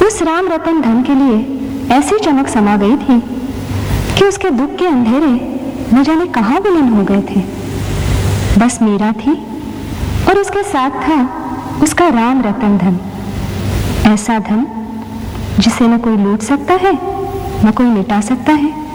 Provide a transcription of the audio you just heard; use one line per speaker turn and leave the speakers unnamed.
उस राम रतन धन के लिए ऐसी चमक समा गई थी कि उसके दुख के अंधेरे न जाने कहां विलीन हो गए थे। बस मीरा थी और उसके साथ था उसका राम रतन धन, ऐसा धन जिसे न कोई लूट सकता है न कोई मिटा सकता है।